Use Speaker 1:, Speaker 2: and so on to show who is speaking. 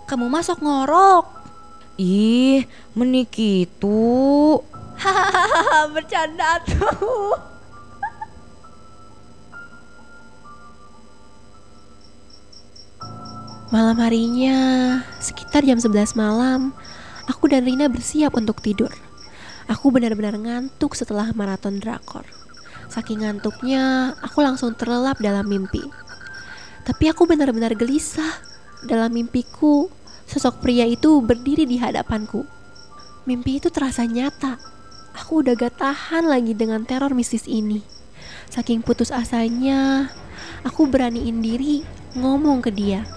Speaker 1: Kamu masuk ngorok.
Speaker 2: Ih, menikitu.
Speaker 1: Hahaha, bercanda tuh.
Speaker 3: Malam harinya, sekitar jam 11 malam, aku dan Rina bersiap untuk tidur. Aku benar-benar ngantuk setelah maraton drakor. Saking ngantuknya, aku langsung terlelap dalam mimpi. Tapi aku benar-benar gelisah. Dalam mimpiku, sosok pria itu berdiri di hadapanku. Mimpi itu terasa nyata. Aku udah gak tahan lagi dengan teror mistis ini. Saking putus asanya, aku beraniin diri ngomong ke dia